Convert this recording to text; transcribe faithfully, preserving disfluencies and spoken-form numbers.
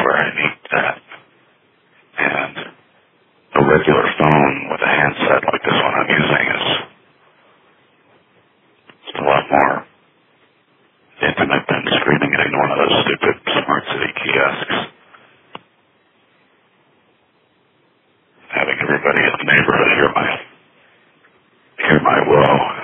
where I need that. And a regular phone with a handset like this one I'm using is a lot more intimate than screaming at one of those stupid smart city kiosks. Having everybody in the neighborhood hear my hear my woe.